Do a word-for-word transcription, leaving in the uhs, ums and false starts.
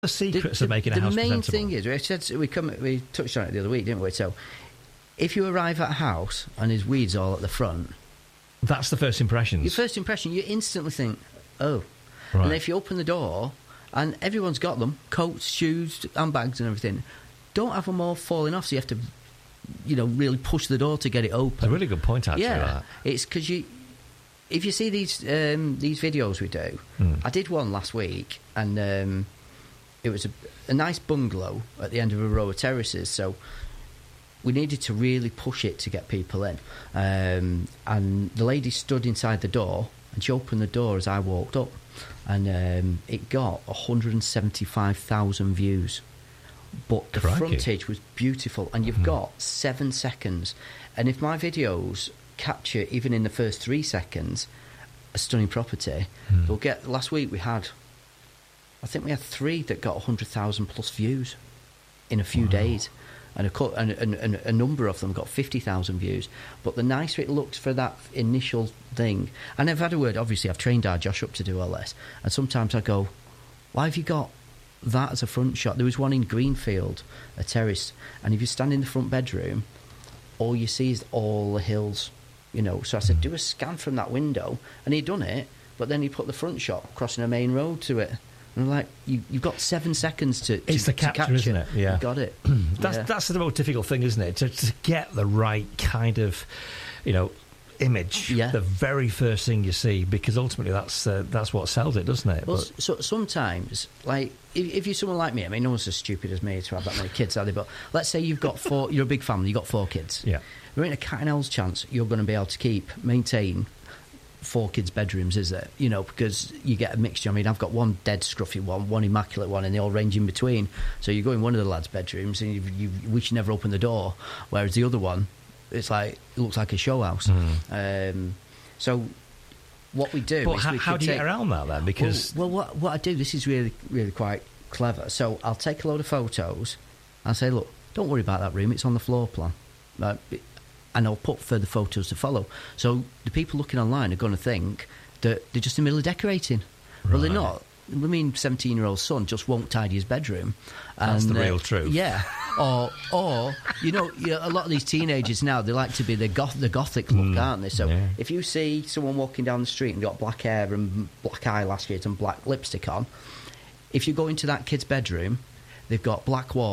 the secrets the, of making the, a house the main presentable? thing is, we said we come, we touched on it the other week, didn't we? So, if you arrive at a house and there's weeds all at the front, that's the first impressions. Your first impression, you instantly think, oh. Right. And if you open the door and everyone's got them, coats, shoes, handbags, and everything, don't have them all falling off. So you have to, you know, really push the door to get it open. It's a really good point, actually. Yeah, that. it's because you. If you see these um, these videos we do, mm. I did one last week, and um, it was a, a nice bungalow at the end of a row of terraces. So we needed to really push it to get people in. Um, and the lady stood inside the door, and she opened the door as I walked up, and um, it got one hundred seventy-five thousand views. But the Crikey. frontage was beautiful, and you've mm. got seven seconds. And if my videos capture, even in the first three seconds, a stunning property, mm. they'll get... Last week we had... I think we had three that got one hundred thousand plus views in a few wow. days. And a, and, and, and a number of them got fifty thousand views. But the nicer it looks for that initial thing... And I've had a word, obviously, I've trained our Josh up to do all this. And sometimes I go, why have you got that as a front shot? There was one in Greenfield, a terrace. And if you stand in the front bedroom, all you see is all the hills, you know. So I said, mm. do a scan from that window. And he'd done it, but then he put the front shot crossing a main road to it. And I'm like, you, you've got seven seconds to, to It's the capture, to capture. isn't it? Yeah. You got it. that's yeah. that's the most difficult thing, isn't it? To, to get the right kind of, you know, image. Yeah. The very first thing you see, because ultimately that's uh, that's what sells it, doesn't it? Well, but, so sometimes, like, if, if you're someone like me, I mean, no one's as stupid as me to have that many kids, are they? But let's say you've got four, you're a big family, you've got four kids. Yeah. There ain't a cat and hell's chance you're going to be able to keep, maintain four kids' bedrooms, is there? You know, because you get a mixture. I mean, I've got one dead scruffy one, one immaculate one, and they all range in between. So you go in one of the lads' bedrooms and you, you wish you never opened the door, whereas the other one, it's like, it looks like a show house. Mm. Um, so what we do but is how, we how do you take, get around that then? Because well, well what, what I do, this is really, really quite clever. So I'll take a load of photos and say, look, don't worry about that room, it's on the floor plan. Uh, and I'll put further photos to follow. So the people looking online are going to think that they're just in the middle of decorating. Right. Well, they're not. I mean, seventeen-year-old son just won't tidy his bedroom. That's and, the real uh, truth. Yeah. Or, or you know, you know, a lot of these teenagers now, they like to be the goth, the gothic look, mm, aren't they? So yeah. if you see someone walking down the street and got black hair and black eyelashes and black lipstick on, if you go into that kid's bedroom, they've got black walls,